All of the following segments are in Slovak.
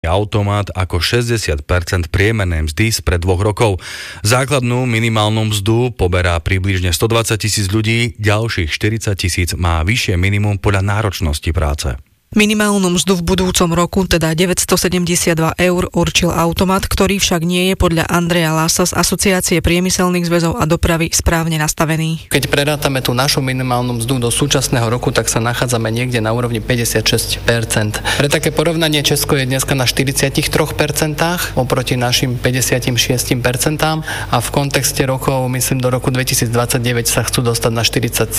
automat ako 60% priemernej mzdy spred 2 rokov. Základnú minimálnu mzdu poberá približne 120 000 ľudí, ďalších 40 000 má vyššie minimum podľa náročnosti práce. Minimálnu mzdu v budúcom roku, teda 972 eur, určil automat, ktorý však nie je podľa Andreja Lasa z Asociácie priemyselných zväzov a dopravy správne nastavený. Keď prerátame tú našu minimálnu mzdu do súčasného roku, tak sa nachádzame niekde na úrovni 56%. Pre také porovnanie Česko je dneska na 43% oproti našim 56% a v kontexte rokov, myslím do roku 2029 sa chcú dostať na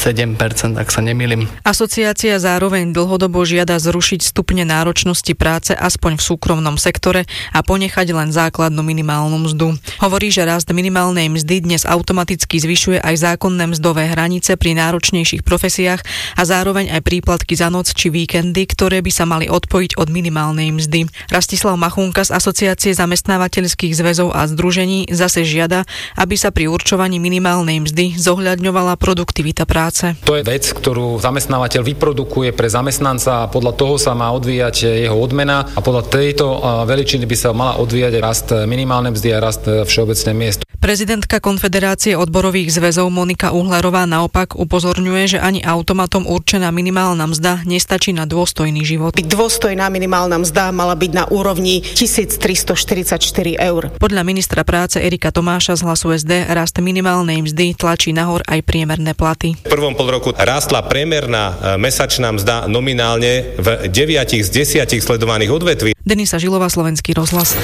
47%, ak sa nemýlim. Asociácia zároveň dlhodobo žiada zrušiť stupne náročnosti práce aspoň v súkromnom sektore a ponechať len základnú minimálnu mzdu. Hovorí, že rast minimálnej mzdy dnes automaticky zvyšuje aj zákonné mzdové hranice pri náročnejších profesiách a zároveň aj príplatky za noc či víkendy, ktoré by sa mali odpojiť od minimálnej mzdy. Rastislav Machúnka z Asociácie zamestnávateľských zväzov a združení zase žiada, aby sa pri určovaní minimálnej mzdy zohľadňovala produktivita práce. To je vec, ktorú zamestnávateľ vyprodukuje pre zamestnanca a podľa toho sa má odvíjať jeho odmena a podľa tejto veličiny by sa mala odvíjať rast minimálnej mzdy a rast všeobecne miest. Prezidentka Konfederácie odborových zväzov Monika Uhlerová naopak upozorňuje, že ani automatom určená minimálna mzda nestačí na dôstojný život. Dôstojná minimálna mzda mala byť na úrovni 1344 eur. Podľa ministra práce Erika Tomáša z Hlasu SD rast minimálnej mzdy tlačí nahor aj priemerné platy. V prvom polroku rástla priemerná mesačná mzda nominálne v 9 z 10 sledovaných odvetví. Denisa Žilová, Slovenský rozhlas.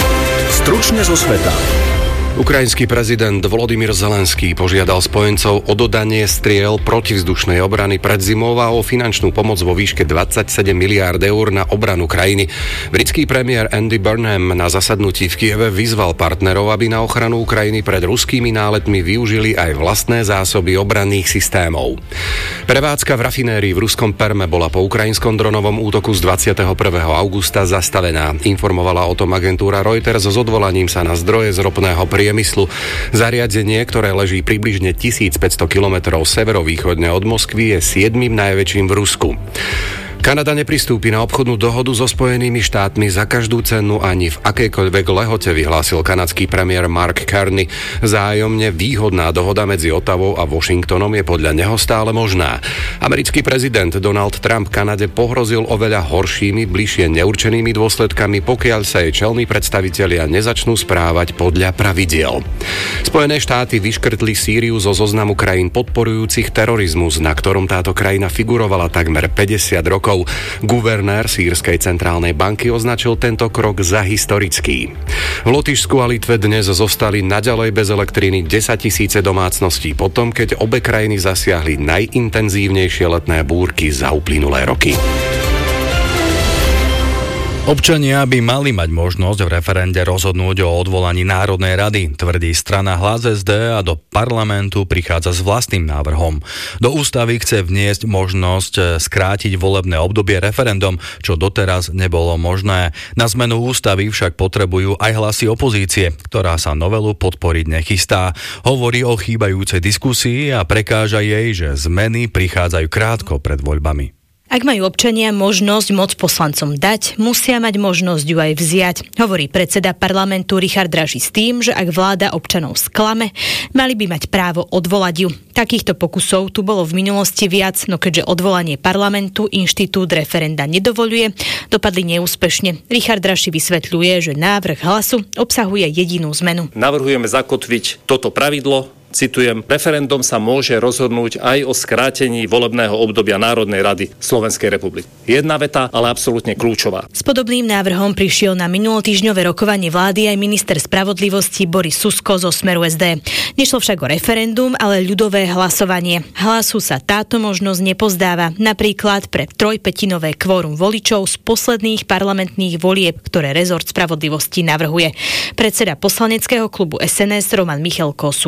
Stručne zo sveta. Ukrajinský prezident Volodymyr Zelenský požiadal spojencov o dodanie striel protivzdušnej obrany pred zimou a o finančnú pomoc vo výške 27 miliárd eur na obranu krajiny. Britský premiér Andy Burnham na zasadnutí v Kieve vyzval partnerov, aby na ochranu Ukrajiny pred ruskými náletmi využili aj vlastné zásoby obranných systémov. Prevádzka v rafinérii v ruskom Perme bola po ukrajinskom dronovom útoku z 21. augusta zastavená. Informovala o tom agentúra Reuters s odvolaním sa na zdroje z ropného priemyslu. Zariadenie, ktoré leží približne 1500 kilometrov severovýchodne od Moskvy, je 7. najväčším v Rusku. Kanada nepristúpi na obchodnú dohodu so Spojenými štátmi za každú cenu ani v akejkoľvek lehote, vyhlásil kanadský premiér Mark Carney. Vzájomne výhodná dohoda medzi Ottawou a Washingtonom je podľa neho stále možná. Americký prezident Donald Trump Kanade pohrozil oveľa horšími, bližšie neurčenými dôsledkami, pokiaľ sa jej čelní predstavitelia nezačnú správať podľa pravidiel. Spojené štáty vyškrtli Sýriu zo zoznamu krajín podporujúcich terorizmus, na ktorom táto krajina figurovala takmer 50 rokov. Guvernér Sýrskej centrálnej banky označil tento krok za historický. V Lotyšsku a Litve dnes zostali naďalej bez elektriny 10 000 domácností potom, keď obe krajiny zasiahli najintenzívnejšie letné búrky za uplynulé roky. Občania by mali mať možnosť v referende rozhodnúť o odvolaní Národnej rady, tvrdí strana Hlas SD a do parlamentu prichádza s vlastným návrhom. Do ústavy chce vniesť možnosť skrátiť volebné obdobie referendum, čo doteraz nebolo možné. Na zmenu ústavy však potrebujú aj hlasy opozície, ktorá sa novelu podporiť nechystá. Hovorí o chýbajúcej diskusii a prekáža jej, že zmeny prichádzajú krátko pred voľbami. Ak majú občania možnosť moc poslancom dať, musia mať možnosť ju aj vziať, hovorí predseda parlamentu Richard Draži s tým, že ak vláda občanov sklame, mali by mať právo odvolať ju. Takýchto pokusov tu bolo v minulosti viac, no keďže odvolanie parlamentu inštitút referenda nedovoľuje, dopadli neúspešne. Richard Draži vysvetľuje, že návrh Hlasu obsahuje jedinú zmenu. Navrhujeme zakotviť toto pravidlo. Citujem, referendum sa môže rozhodnúť aj o skrátení volebného obdobia Národnej rady Slovenskej republiky. Jedna veta, ale absolútne kľúčová. S podobným návrhom prišiel na minulotýždňové rokovanie vlády aj minister spravodlivosti Boris Susko zo Smeru SD. Nešlo však o referendum, ale ľudové hlasovanie. Hlasu sa táto možnosť nepozdáva, napríklad pre 3/5 kvórum voličov z posledných parlamentných volieb, ktoré rezort spravodlivosti navrhuje. Predseda poslaneckého klubu SNS Roman Michalko súhlasí.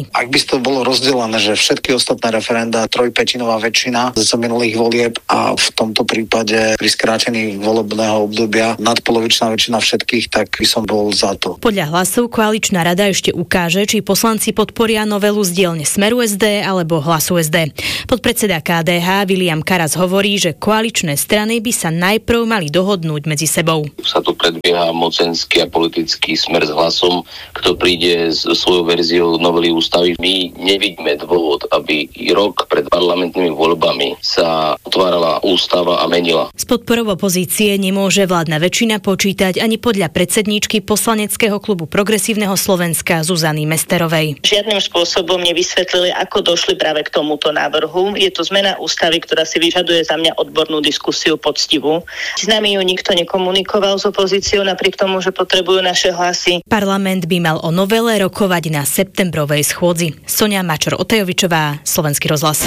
Pellegrini. Ak by to bolo rozdelené, že všetky ostatné referenda, 3/5 väčšina z minulých volieb a v tomto prípade pri skrátení volebného obdobia nadpolovičná väčšina všetkých, tak by som bol za to. Podľa Hlasov koaličná rada ešte ukáže, či poslanci podporia novelu z dielne Smeru SD alebo Hlasu SD. Podpredseda KDH William Karas hovorí, že koaličné strany by sa najprv mali dohodnúť medzi sebou. Sa tu predbieha mocenský a politický Smer s Hlasom, kto príde s svojou verziou novely ústavy. My nevidíme dôvod, aby rok pred parlamentnými voľbami sa otvárala ústava a menila. S podporou opozície nemôže vládna väčšina počítať ani podľa predsedníčky poslaneckého klubu Progresívneho Slovenska Zuzany Mesterovej. Žiadnym spôsobom nevysvetlili, ako došli práve k tomuto návrhu. Je to zmena ústavy, ktorá si vyžaduje za mňa odbornú diskusiu poctivú. S nami ju nikto nekomunikoval s opozíciou, napriek tomu, že potrebujú naše hlasy. Parlament by mal o novele rokovať na septembrovej schôdzi. Sonia Mačor-Otejovičová, Slovenský rozhlas.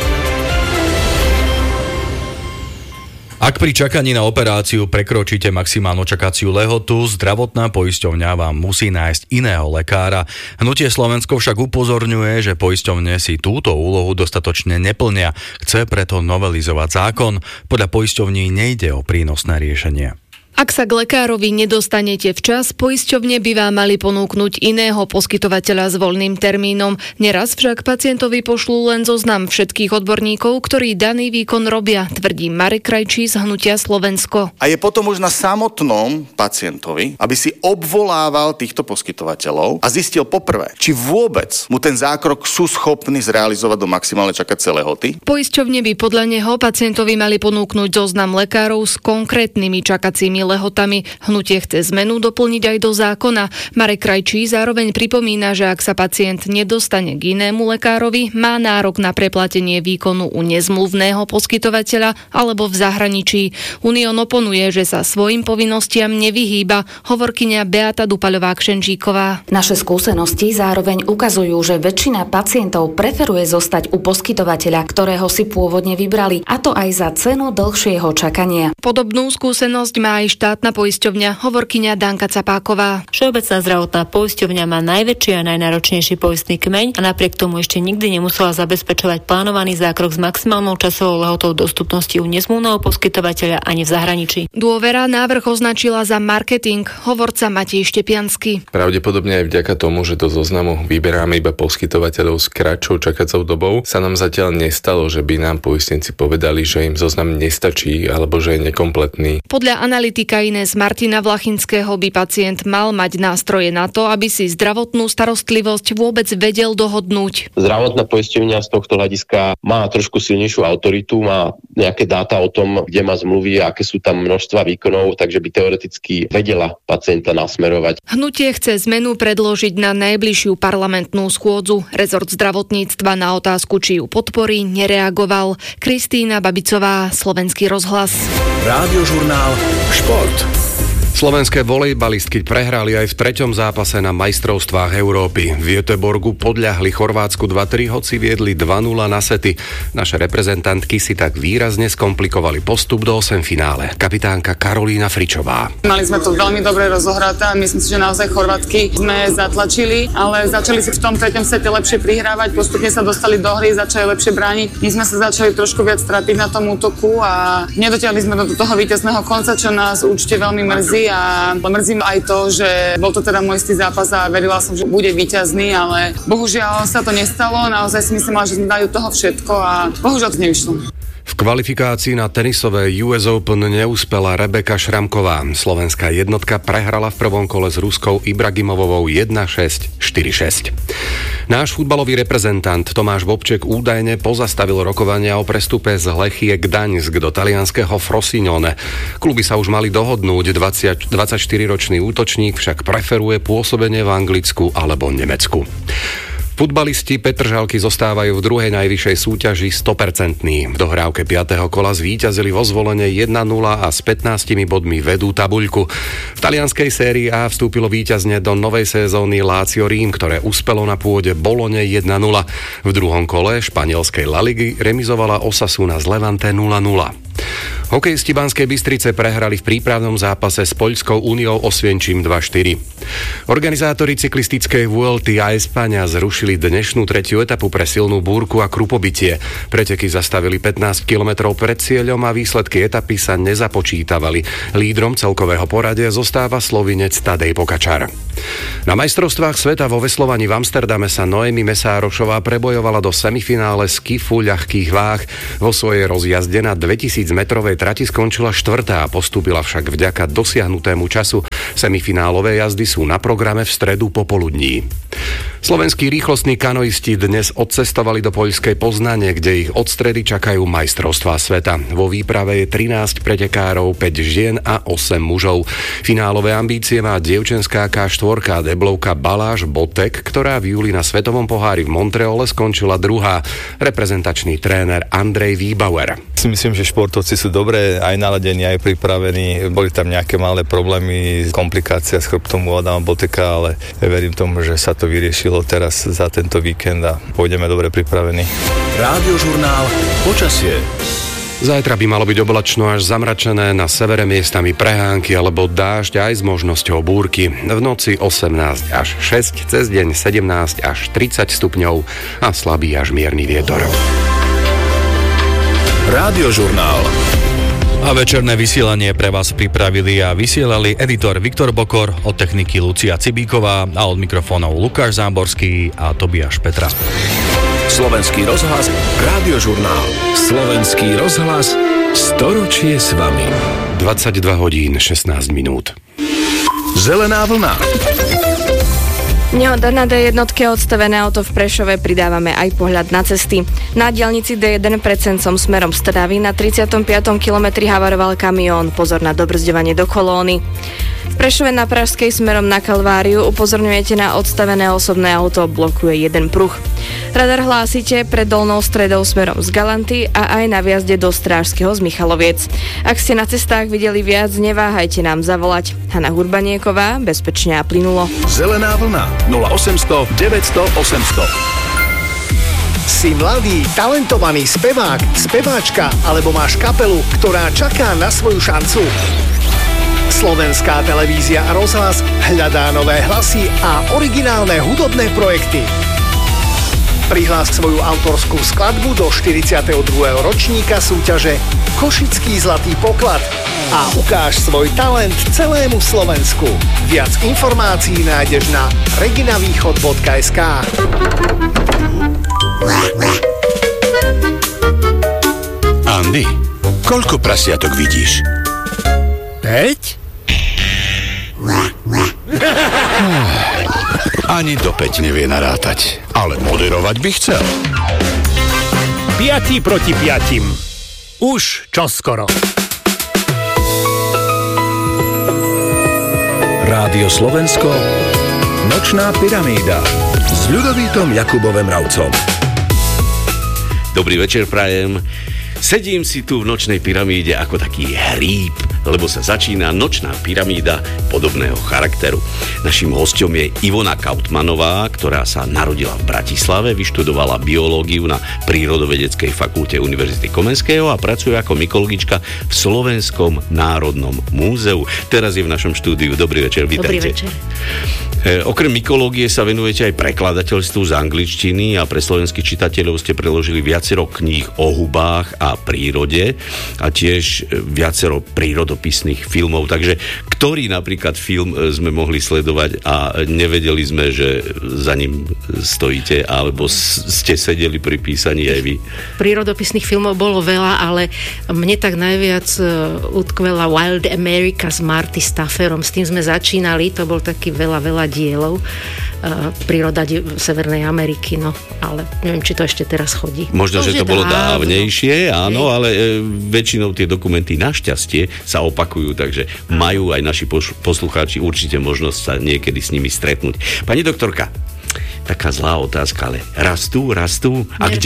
Ak pri čakaní na operáciu prekročíte maximálnu čakaciu lehotu, zdravotná poisťovňa vám musí nájsť iného lekára. Hnutie Slovensko však upozorňuje, že poisťovne si túto úlohu dostatočne neplnia. Chce preto novelizovať zákon. Podľa poisťovní nejde o prínosné riešenie. Ak sa k lekárovi nedostanete včas, poisťovne by vám mali ponúknuť iného poskytovateľa s voľným termínom. Neraz však pacientovi pošlú len zoznam všetkých odborníkov, ktorí daný výkon robia, tvrdí Marek Krajčí z Hnutia Slovensko. A je potom už na samotnom pacientovi, aby si obvolával týchto poskytovateľov a zistil poprvé, či vôbec mu ten zákrok sú schopní zrealizovať do maximálnej čakacej lehoty. Poisťovne by podľa neho pacientovi mali ponúknuť zoznam lekárov s konkrétnymi čakacími lehotami. Hnutie chce zmenu doplniť aj do zákona. Marek Krajčí zároveň pripomína, že ak sa pacient nedostane k inému lekárovi, má nárok na preplatenie výkonu u nezmluvného poskytovateľa alebo v zahraničí. Unión oponuje, že sa svojim povinnostiam nevyhýba, hovorkyňa Beata Dupaľová-Kšenčíková. Naše skúsenosti zároveň ukazujú, že väčšina pacientov preferuje zostať u poskytovateľa, ktorého si pôvodne vybrali, a to aj za cenu dlhšieho čakania. Podobnú skúsenosť má aj štátna poisťovňa, hovorkyňa Danka Capáková. Všeobecná zdravotná poisťovňa má najväčší a najnáročnejší poistný kmeň a napriek tomu ešte nikdy nemusela zabezpečovať plánovaný zákrok s maximálnou časovou lehotou dostupnosti u nezmluvného poskytovateľa ani v zahraničí. Dôvera návrh označila za marketing, hovorca Matej Štepiansky. Pravdepodobne aj vďaka tomu, že do zoznamu vyberáme iba poskytovateľov s kratšou čakacou dobou, sa nám zatiaľ nestalo, že by nám poistenci povedali, že im zoznam nestačí alebo že je nekompletný. Podľa analytika Inés Martina Vlachinského by pacient mal mať nástroje na to, aby si zdravotnú starostlivosť vôbec vedel dohodnúť. Zdravotná poisťovňa z tohto hľadiska má trošku silnejšiu autoritu, má nejaké dáta o tom, kde má zmluvy a aké sú tam množstva výkonov, takže by teoreticky vedela pacienta nasmerovať. Hnutie chce zmenu predložiť na najbližšiu parlamentnú schôdzu. Rezort zdravotníctva na otázku, či ju podporí, nereagoval. Kristína Babicová, Slovenský rozhlas. Rádiožurnál Šport. Slovenské volejbalistky prehrali aj v 3. zápase na majstrovstvách Európy. V Göteborgu podľahli Chorvátsku 2-3, hoci viedli 2-0 na sety. Naše reprezentantky si tak výrazne skomplikovali postup do 8 finále. Kapitánka Karolína Fričová. Mali sme to veľmi dobre rozohraté a myslím si, že naozaj Chorvátky sme zatlačili, ale začali si v tom 3. sete lepšie prihrávať, postupne sa dostali do hry, začali lepšie brániť. My sme sa začali trošku viac trápiť na tom útoku a nedotiahli sme do toho víťazného konca, čo nás určite veľmi mrzí. A mrzí ma aj to, že bol to teda môj istý zápas a verila som, že bude víťazný, ale bohužiaľ sa to nestalo. Naozaj si myslela, že sme dajú toho všetko a bohužiaľ to nevyšlo. V kvalifikácii na tenisové US Open neúspela Rebeka Šramková. Slovenská jednotka prehrala v prvom kole s Ruskou Ibragimovovou 1-6, 4-6. Náš futbalový reprezentant Tomáš Vobček údajne pozastavil rokovania o prestupe z Lechie Gdaňsk do talianskeho Frosinone. Kluby sa už mali dohodnúť, 24-ročný útočník však preferuje pôsobenie v Anglicku alebo Nemecku. Futbalisti Petržalky zostávajú v druhej najvyššej súťaži 100%. V dohrávke 5. kola zvíťazili vo Zvolene 1-0 a s 15 bodmi vedú tabuľku. V talianskej sérii A vstúpilo víťazne do novej sezóny Lazio Rím, ktoré uspelo na pôde Bolone 1-0. V druhom kole španielskej La Ligy remizovala Osasuna z Levante 0-0. Hokejisti Banskej Bystrice prehrali v prípravnom zápase s Poľskou Úniou Osvienčim 2-4. Organizátori cyklistickej Vuelty a Espaňa zrušili dnešnú tretiu etapu pre silnú búrku a krupobytie. Preteky zastavili 15 kilometrov pred cieľom a výsledky etapy sa nezapočítavali. Lídrom celkového poradia zostáva Slovinec Tadej Pogačar. Na majstrovstvách sveta vo veslovaní v Amsterdame sa Noemi Mesárošová prebojovala do semifinále skifu ľahkých váh. Vo svojej rozjazde na 2000-metrovej trati skončila štvrtá a postúpila však vďaka dosiahnutému času. Semifinálové jazdy sú na programe v stredu popoludní. Slovenskí rýchlostní kanoisti dnes odcestovali do poľskej Poznane, kde ich od stredy čakajú majstrovstvá sveta. Vo výprave je 13 pretekárov, 5 žien a 8 mužov. Finálové ambície má dievčenská K4 deblovka Baláš Botek, ktorá v júli na svetovom pohári v Montreale skončila druhá. Reprezentačný tréner Andrej Výbauer. Myslím, že športovci sú dobre aj naladení, aj pripravení. Boli tam nejaké malé problémy, komplikácia s chrbtom u Adama Boteka, ale verím tomu, že sa to vyriešilo teraz za tento víkend a pôjdeme dobre pripravení. Rádiožurnál Počasie. Zajtra by malo byť oblačno až zamračené, na severe miestami prehánky alebo dážď aj s možnosťou búrky. V noci 18 až 6, cez deň 17 až 30 stupňov a slabý až mierny vietor. Rádiožurnál. A večerné vysielanie pre vás pripravili a vysielali editor Viktor Bokor, od techniky Lucia Cibíková a od mikrofónov Lukáš Záborský a Tobiáš Petra. Slovenský rozhlas, Rádiožurnál. Slovenský rozhlas, storočie s vami. 22 hodín 16 minút. Zelená vlna. Nehoda na D1 odstavené auto v Prešove, pridávame aj pohľad na cesty. Na diaľnici D1 pred Sencom smerom z Trnavy na 35. kilometri havaroval kamión. Pozor na dobrzďovanie do kolóny. V Prešove na Pražskej smerom na Kalváriu upozorňujete na odstavené osobné auto, blokuje jeden pruh. Radar hlásite pred Dolnou Stredou smerom z Galanty a aj na vjazde do Strážskeho z Michaloviec. Ak ste na cestách videli viac, neváhajte nám zavolať. Hana Hurbanieková, bezpečne a plynulo. Zelená vlna 0800 900 800. Si mladý, talentovaný spevák, speváčka alebo máš kapelu, ktorá čaká na svoju šancu? Slovenská televízia a rozhlas hľadá nové hlasy a originálne hudobné projekty. Prihlás svoju autorskú skladbu do 42. ročníka súťaže Košický zlatý poklad a ukáž svoj talent celému Slovensku. Viac informácií nájdeš na reginavýchod.sk. Andy, koľko prasiatok vidíš? 5? Ani do 5 nevie narátať, ale moderovať by chcel. 5 proti 5. Už čoskoro. Rádio Slovensko, Nočná pyramída s Ľudovítom Jakubovem Ravcom. Dobrý večer prajem. Sedím si tu v Nočnej pyramíde ako taký hríb, lebo sa začína Nočná pyramída podobného charakteru. Naším hosťom je Ivona Kautmanová, ktorá sa narodila v Bratislave, vyštudovala biológiu na Prírodovedeckej fakulte Univerzity Komenského a pracuje ako mykologička v Slovenskom národnom múzeu. Teraz je v našom štúdiu. Dobrý večer, vítajte. Dobrý večer. Okrem mykológie sa venujete aj prekladateľstvu z angličtiny a pre slovenských čitateľov ste preložili viacero kníh o hubách a prírode a tiež viacero prírodopisných filmov. Takže ktorý napríklad film sme mohli sledovať a nevedeli sme, že za ním stojíte, alebo ste sedeli pri písaní aj vy? Prírodopisných filmov bolo veľa, ale mne tak najviac utkvela Wild America s Marty Stafferom. S tým sme začínali, to bol taký veľa dielov. Príroda Severnej Ameriky, no, ale neviem, či to ešte teraz chodí. Možno, že to bolo dávnejšie, áno, ale väčšinou tie dokumenty našťastie sa opakujú, takže majú aj naši poslucháči určite možnosť sa niekedy s nimi stretnúť. Pani doktorka, taká zlá otázka, ale rastú? A kde?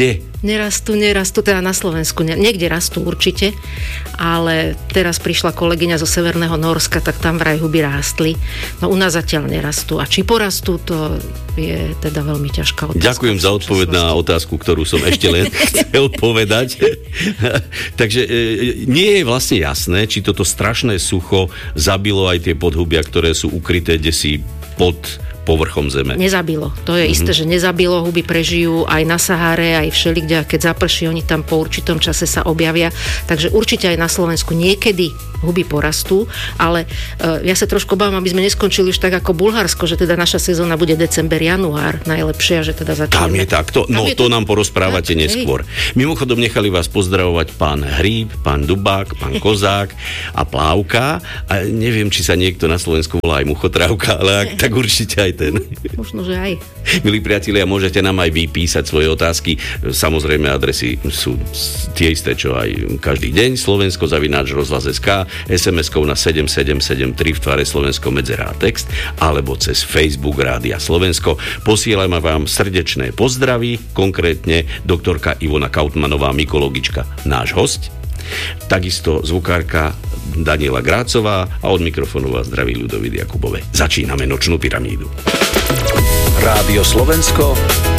Nerastú, teda na Slovensku. Niekde rastú určite, ale teraz prišla kolegyňa zo Severného Nórska, tak tam vraj huby rástli. No u nás zatiaľ nerastú. A či porastú, to je teda veľmi ťažká otázka. Ďakujem za odpoveď na otázku, ktorú som ešte len chcel povedať. Takže nie je vlastne jasné, či toto strašné sucho zabilo aj tie podhubia, ktoré sú ukryté desi pod povrchom zeme. Nezabilo. To je isté, že nezabilo. Huby prežijú aj na Sahare, aj všelikde. Keď zaprší, oni tam po určitom čase sa objavia. Takže určite aj na Slovensku niekedy huby porastú, ale ja sa trošku obávam, aby sme neskončili už tak ako Bulharsko, že teda naša sezóna bude december, január najlepšia, že teda začneme. Tam je takto? No to nám porozprávate neskôr. Mimochodom nechali vás pozdravovať pán Hríb, pán Dubák, pán Kozák a Plávka. A neviem, či sa niekto na Slovensku volá aj Muchotrávka, ale ak, tak určite aj ten. Možno, že aj. Milí priatelia, môžete nám aj vypísať svoje otázky. Samozrejme, adresy sú tie isté, čo aj každý deň. Slovensko@rozhlas.sk, SMS-kou na 7773 v tvare Slovensko medzera text, alebo cez Facebook Rádia Slovensko. Posielame vám srdečné pozdravy, konkrétne doktorka Ivona Kautmanová, mykologička, náš hosť. Takisto zvukárka Daniela Grácová a od mikrofónu vás zdraví Ľudovít Jakubové. Začíname Nočnú pyramídu. Rádio Slovensko,